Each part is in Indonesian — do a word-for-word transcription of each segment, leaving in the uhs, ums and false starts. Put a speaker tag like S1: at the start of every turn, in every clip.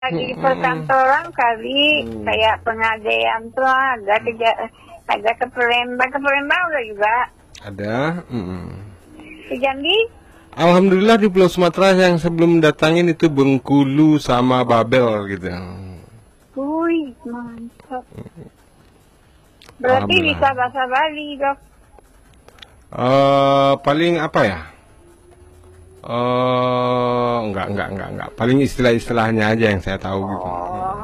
S1: Di
S2: Mm-mm.
S1: perkantoran kali
S2: Hmm.
S1: kayak pengadaian tuh ada kerja ada ke Palembang ke Palembang udah juga
S2: Ada. Mm-mm.
S1: ke Jambi.
S2: Alhamdulillah di Pulau Sumatera yang sebelum datangin itu Bengkulu sama Babel gitu.
S1: Wih mantap. Berarti
S2: Alhamdulillah.
S1: bisa bahasa Bali dok.
S2: Eh paling apa ya? Eh enggak enggak enggak enggak. Paling istilah-istilahnya aja yang saya tahu gitu.
S1: Oh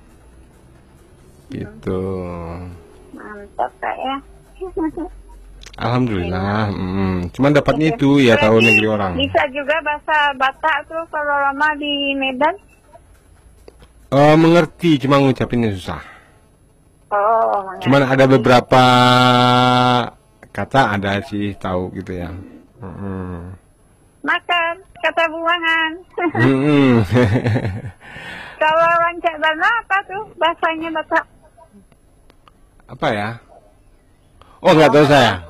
S2: Gitu.
S1: mantap kak ya.
S2: Alhamdulillah. Mm. Cuman dapatnya itu ya tahu
S1: Berarti
S2: negeri orang.
S1: bisa juga bahasa Batak tuh kalau lama di Medan.
S2: Eh mengerti, cuma ngucapinnya susah.
S1: Oh
S2: Cuman ada beberapa kata ada sih tahu gitu ya. Mm-mm.
S1: makan kata buangan.
S2: Mm-mm.
S1: Kalau rancak Bana apa tuh bahasanya Batak?
S2: Apa ya? Oh nggak tahu saya.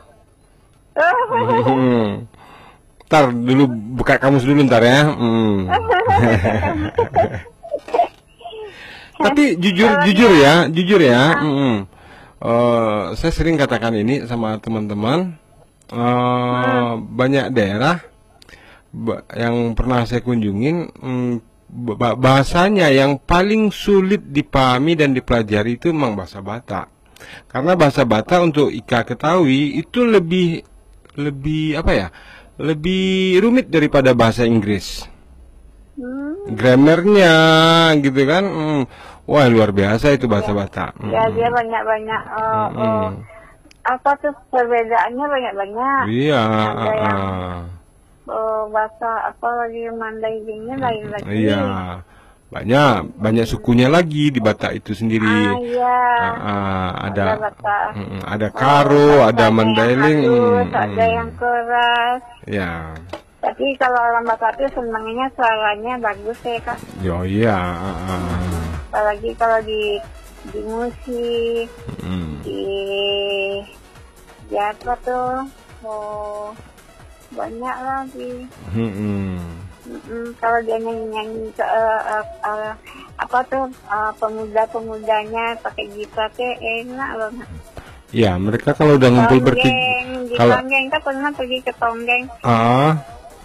S2: Hmm. Ntar dulu buka kamus dulu ntar ya. Hmm. Tapi jujur jujur ya, jujur ya. Hmm. Eh, saya sering katakan ini sama teman-teman. Eh, banyak daerah ba- yang pernah saya kunjungin, hmm, ba- bahasanya yang paling sulit dipahami dan dipelajari itu memang bahasa Batak. Karena bahasa Batak untuk Ika ketahui itu lebih lebih apa ya? Lebih rumit daripada bahasa Inggris.
S1: Hmm.
S2: Grammarnya gitu kan. Hmm. Wah, luar biasa itu bahasa Batak. Hmm.
S1: Ya dia banyak-banyak oh,
S2: Hmm.
S1: oh, apa tuh perbedaannya banyak-banyak.
S2: Iya,
S1: Ada yang
S2: ah,
S1: oh, bahasa apa lagi Mandailing-nya lain lagi.
S2: iya. Banyak banyak sukunya lagi di Batak itu sendiri.
S1: Ah iya.
S2: Ah, ah, ada
S1: Ada Batak.
S2: mm, ada Karo, ada Mandailing.
S1: Yang halus,
S2: mm,
S1: ada
S2: mm.
S1: yang keras.
S2: Ya.
S1: Tapi kalau orang Batak itu senangnya suaranya bagus ya kak.
S2: Yo iya, ah, ah.
S1: Apalagi kalau di di musik,
S2: Mm.
S1: di ya apa tuh, oh banyak lagi.
S2: Mm-mm.
S1: Mm-mm, kalau dia nyanyi-nyanyi ke eh, eh, eh, apa tuh eh, pemuda-pemudanya pakai gitar teh enak banget.
S2: Ya, mereka kalau udah ngumpul bertiga,
S1: Tonggeng, di
S2: kalau
S1: Tonggeng kan pernah pergi ke Tonggeng.
S2: ah,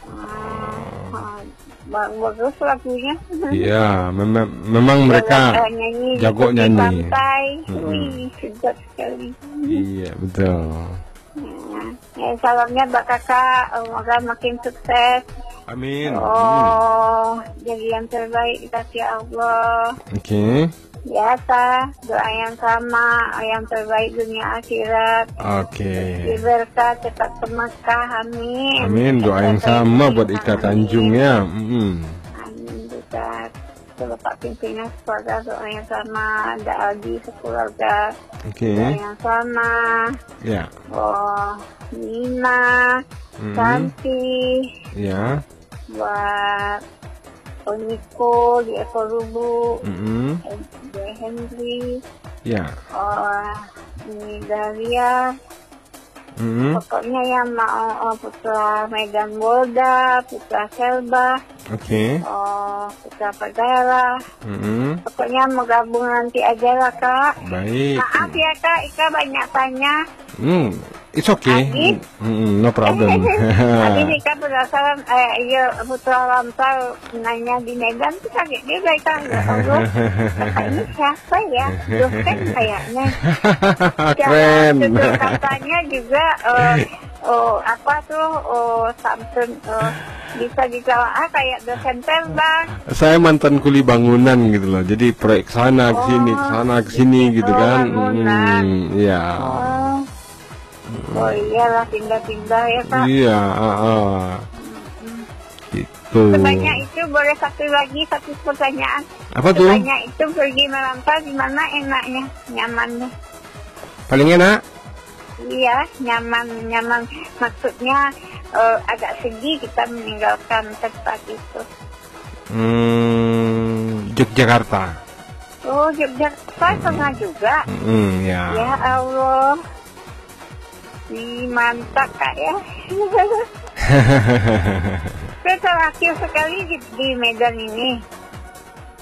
S1: Ah, ba- bagus lagunya.
S2: iya, memang memang mereka
S1: Jago, eh, nyanyi di
S2: jago
S1: tepi
S2: nyanyi.
S1: pantai.
S2: Mm-mm.
S1: Wih, sedap sekali.
S2: Iya, betul.
S1: Nah, ya, salamnya Mbak Kakak, semoga makin sukses.
S2: Amin. Hmm.
S1: Oh, jadi yang terbaik dikasih Allah.
S2: Oke.
S1: Biasa, doa yang sama, yang terbaik dunia akhirat.
S2: Oke.
S1: Diberkah cepat ke Mekah, amin.
S2: Amin, doa yang sama buat Ika Tanjung ya. Mm.
S1: Amin juga. Kalau Pak pimpinan keluarga doa yang sama, ada Aldi sekeluarga
S2: Oke.
S1: doa yang sama.
S2: Ya.
S1: Oh, Nina,
S2: Mm.
S1: Santi,
S2: Ya.
S1: buat Oniko di Eko Lubu,
S2: Mm-mm.
S1: De Henry,
S2: Ya.
S1: oh ini Daria,
S2: Mm-mm.
S1: pokoknya yang mau oh, putra Medan Bolda, putra Selba,
S2: Oke.
S1: oh putra Pagara,
S2: Mm-mm.
S1: pokoknya mau gabung nanti aja lah kak.
S2: Baik.
S1: Maaf ya kak, Ika banyak tanya.
S2: Hmm. It's okay.
S1: Adi?
S2: Mm-mm, no problem.
S1: Tadi Ika berdasarkan, eh iya putra Lamsal nanya di Medan tuh kaget dia baik kan, ya Allah, kakak ini siapa ya, dosen kayaknya.
S2: Keren.
S1: Tutur katanya juga, eh, oh apa tuh, oh Samsun, oh, bisa ditelaah kayak dosen terbang.
S2: Saya mantan kuli bangunan gitu loh. Jadi proyek sana ke sini, ke sana ke sini gitu
S1: Oh,
S2: kan.
S1: bangunan.
S2: Hmm, ya.
S1: Oh, oh iyalah pindah-pindah ya kak.
S2: Iya, ah, ah. Gitu.
S1: Sebanyak itu boleh satu lagi satu pertanyaan.
S2: Apa tuh?
S1: Sebanyak itu pergi merantau di mana enaknya, nyamannya?
S2: Paling enak?
S1: Iya, nyaman, nyaman. Maksudnya eh, agak sedih kita meninggalkan tempat itu.
S2: Hmm, Yogyakarta.
S1: Oh, Yogyakarta pernah juga.
S2: Hmm, ya.
S1: Ya Allah, Ih, mantap kak ya. Saya terakhir sekali di, di Medan ini.